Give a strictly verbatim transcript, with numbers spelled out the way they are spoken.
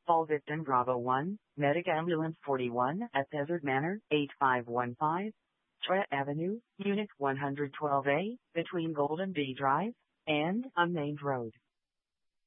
Call victim Bravo one, Medic Ambulance forty-one at Desert Manor, eight five one five, Trent Avenue, Unit one twelve A, between Golden Bee Drive and Unnamed Road.